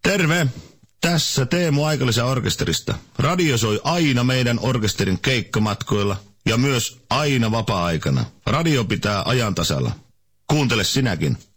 Terve! Tässä Teemu Aikalisen orkesterista. Radio soi aina meidän orkesterin keikkamatkoilla ja myös aina vapaa-aikana. Radio pitää ajan tasalla. Kuuntele sinäkin.